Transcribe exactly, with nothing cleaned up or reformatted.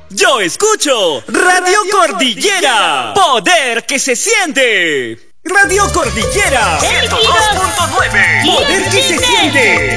Yo escucho Radio Cordillera. Poder que se siente. Radio Cordillera ciento dos punto nueve. Poder que se siente.